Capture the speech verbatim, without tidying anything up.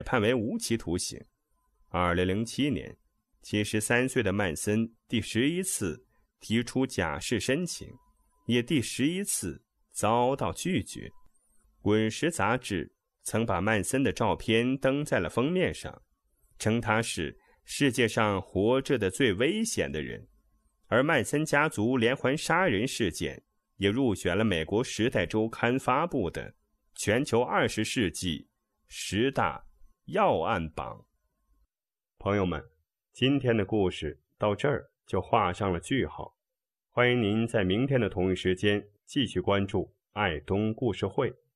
判为无期徒刑。二零零七年，七十三岁的曼森第十一次提出假释申请，也第十一次遭到拒绝。《滚石》杂志曾把曼森的照片登在了封面上，称他是世界上活着的最危险的人。而曼森家族连环杀人事件也入选了美国《时代周刊》发布的全球二十世纪十大要案榜。朋友们，今天的故事到这儿就画上了句号。欢迎您在明天的同一时间继续关注爱东故事会。